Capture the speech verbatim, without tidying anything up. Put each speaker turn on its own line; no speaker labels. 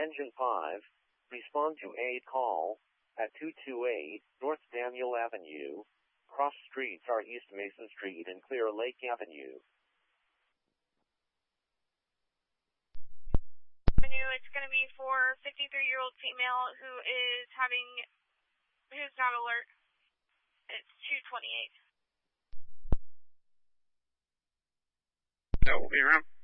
Engine five, respond to aid call at two two eight North Daniel Avenue. Cross streets are East Mason Street and Clear Lake Avenue.
It's going to be for fifty-three-year-old female who is having, who's not alert. It's two twenty-eight.
That will be around.